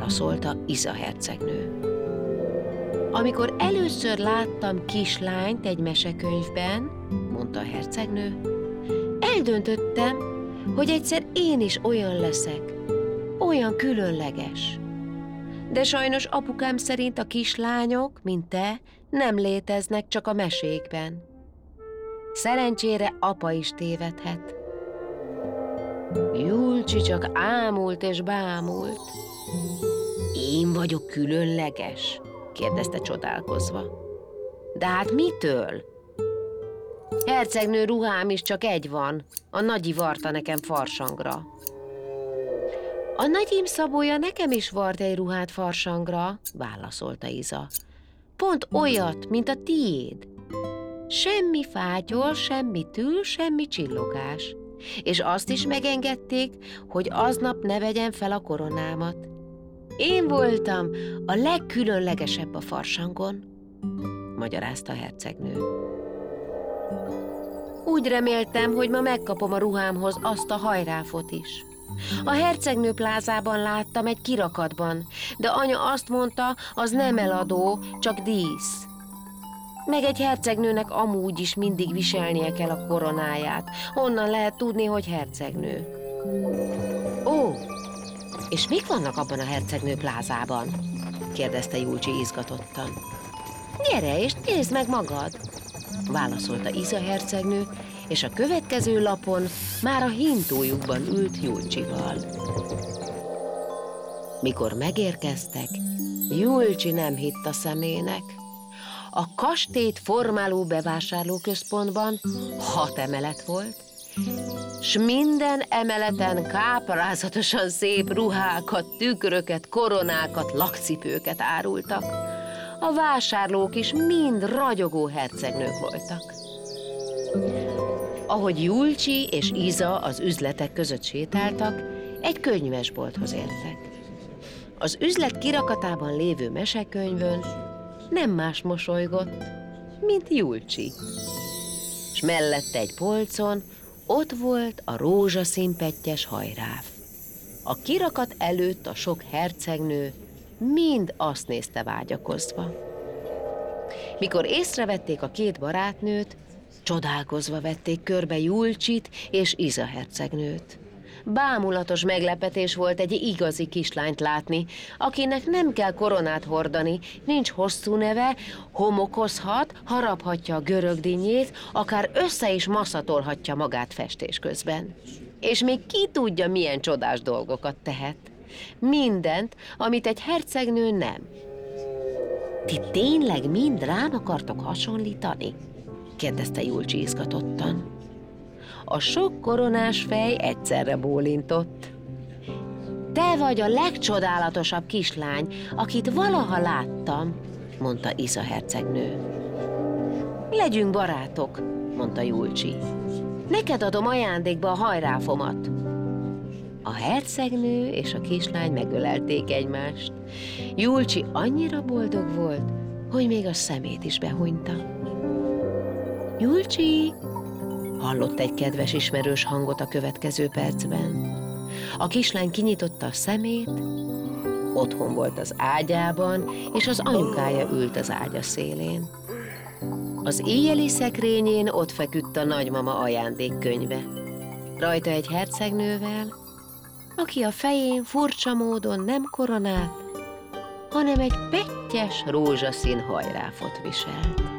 válaszolta Iza hercegnő. Amikor először láttam kislányt egy mesekönyvben, mondta a hercegnő, eldöntöttem, hogy egyszer én is olyan leszek, olyan különleges. De sajnos apukám szerint a kislányok, mint te, nem léteznek csak a mesékben. Szerencsére apa is tévedhet. Julcsi csak ámult és bámult. Én vagyok különleges? Kérdezte csodálkozva. De hát mitől? Hercegnő, ruhám is csak egy van, a nagyi varta nekem farsangra. A nagyim Szabója nekem is vart egy ruhát farsangra, válaszolta Iza. Pont olyat, mint a tiéd. Semmi fátyol, semmi tül, semmi csillogás. És azt is megengedték, hogy aznap ne vegyem fel a koronámat. Én voltam a legkülönlegesebb a farsangon, magyarázta a hercegnő. Úgy reméltem, hogy ma megkapom a ruhámhoz azt a hajráfot is. A hercegnő plázában láttam egy kirakatban, de anya azt mondta, az nem eladó, csak dísz. Meg egy hercegnőnek amúgy is mindig viselnie kell a koronáját. Honnan lehet tudni, hogy hercegnő? Ó, és mik vannak abban a hercegnő plázában? Kérdezte Julcsi izgatottan. Gyere és nézd meg magad, válaszolta Iza hercegnő, és a következő lapon már a hintójukban ült Julcsival. Mikor megérkeztek, Julcsi nem hitt a szemének. A kastélyt formáló bevásárlóközpontban 6 emelet volt, s minden emeleten káprázatosan szép ruhákat, tükröket, koronákat, lakcipőket árultak. A vásárlók is mind ragyogó hercegnők voltak. Ahogy Julcsi és Iza az üzletek között sétáltak, egy könyvesbolthoz értek. Az üzlet kirakatában lévő mesekönyvön nem más mosolygott, mint Julcsi. S mellette egy polcon ott volt a rózsaszín pettyes hajráf. A kirakat előtt a sok hercegnő mind azt nézte vágyakozva. Mikor észrevették a 2 barátnőt, csodálkozva vették körbe Julcsit és Iza hercegnőt. Bámulatos meglepetés volt egy igazi kislányt látni, akinek nem kell koronát hordani, nincs hosszú neve, homokozhat, haraphatja a görögdinnyét, akár össze is maszatolhatja magát festés közben. És még ki tudja, milyen csodás dolgokat tehet. Mindent, amit egy hercegnő nem. Ti tényleg mind rám akartok hasonlítani? Kérdezte Julcsi izgatottan. A sok koronás fej egyszerre bólintott. Te vagy a legcsodálatosabb kislány, akit valaha láttam, mondta Iza hercegnő. Legyünk barátok, mondta Julcsi. Neked adom ajándékba a hajráfomat. A hercegnő és a kislány megölelték egymást. Julcsi annyira boldog volt, hogy még a szemét is behunyta. Julcsi! Hallott egy kedves ismerős hangot a következő percben. A kislány kinyitotta a szemét, otthon volt az ágyában, és az anyukája ült az ágya szélén. Az éjjeli szekrényén ott feküdt a nagymama ajándékkönyve. Rajta egy hercegnővel, aki a fején furcsa módon nem koronát, hanem egy pettyes rózsaszín hajráfot viselt.